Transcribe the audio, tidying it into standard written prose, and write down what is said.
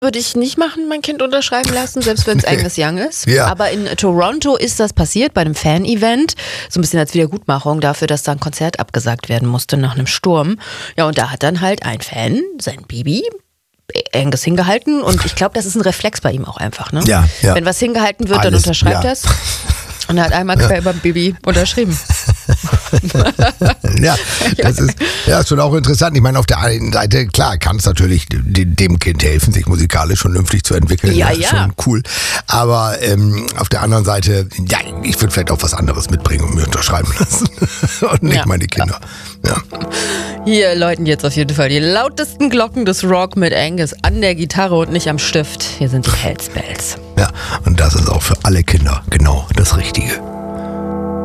Würde ich nicht machen, mein Kind unterschreiben lassen, selbst wenn es Angus Young ist. Ja. Aber in Toronto ist das passiert bei einem Fan-Event, so ein bisschen als Wiedergutmachung dafür, dass da ein Konzert abgesagt werden musste nach einem Sturm. Ja, und da hat dann halt ein Fan sein Baby Angus hingehalten und ich glaube, das ist ein Reflex bei ihm auch einfach. Ne? Ja. Wenn was hingehalten wird, dann unterschreibt er es. Und er hat einmal quer beim Baby unterschrieben. Ja, das ist schon auch interessant. Ich meine, auf der einen Seite, klar, kann es natürlich dem Kind helfen, sich musikalisch schon vernünftig zu entwickeln. Ja, das ist schon cool. Aber auf der anderen Seite, ja, ich würde vielleicht auch was anderes mitbringen und mir unterschreiben lassen. Und nicht meine Kinder. Ja. Hier läuten jetzt auf jeden Fall die lautesten Glocken des Rock mit Angus an der Gitarre und nicht am Stift. Hier sind die Hellspells. Ja, und das ist auch für alle Kinder genau das Richtige.